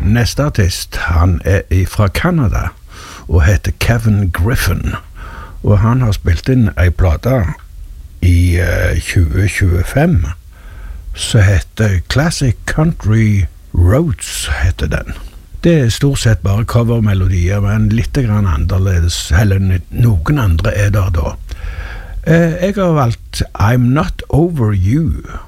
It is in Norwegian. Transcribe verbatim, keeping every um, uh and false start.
neste artist, han er fra Canada og heter Kevin Griffin. Og han har spilt inn ei plate i uh, tjue tjuefem som heter Classic Country Roads, heter den. Det er stort sett bare covermelodier, men litt grann annerledes, eller noen andre er der da. Uh, jeg har valgt I'm Not Over You.